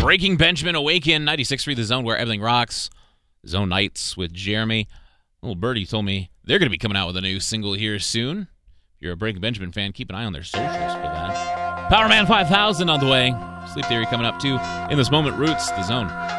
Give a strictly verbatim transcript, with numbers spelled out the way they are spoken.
Breaking Benjamin Awaken, ninety-six point three The Zone, where everything rocks. Zone Nights with Jeremy. Little birdie told me they're going to be coming out with a new single here soon. If you're a Breaking Benjamin fan, keep an eye on their socials for that. Power Man five thousand on the way. Sleep Theory coming up too. In this moment, Roots, The Zone.